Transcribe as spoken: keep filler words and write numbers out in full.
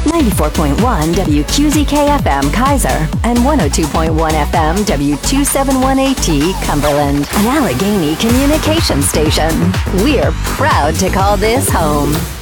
ninety-four point one W Q Z K F M Kaiser, and one oh two point one F M W two seventy-one A T Cumberland, an Allegheny communication station. We're proud to call this home.